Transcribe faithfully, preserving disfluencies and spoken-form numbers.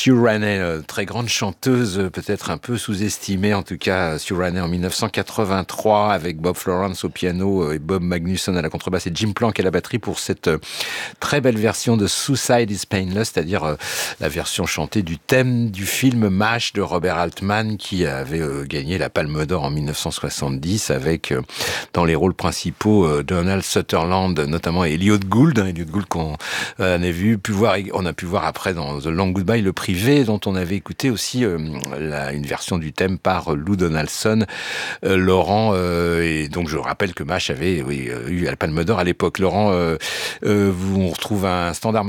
Sue Raney, très grande chanteuse, peut-être un peu sous-estimée, en tout cas Sue Raney en mille neuf cent quatre-vingt-trois, avec Bob Florence au piano et Bob Magnusson à la contrebasse et Jim Plank à la batterie pour cette très belle version de Suicide is Painless, c'est-à-dire la version chantée du thème du film MASH de Robert Altman, qui avait gagné la Palme d'Or en mille neuf cent soixante-dix avec dans les rôles principaux Donald Sutherland, notamment Elliot Gould, Elliot Gould qu'on a vu, pu voir, on a pu voir après dans The Long Goodbye, le privé, dont on avait écouté aussi euh, la, une version du thème par Lou Donaldson, euh, Laurent, euh, et donc je rappelle que MASH avait oui, eu la Palme d'Or à l'époque. Laurent, euh, euh, vous, on retrouve un standard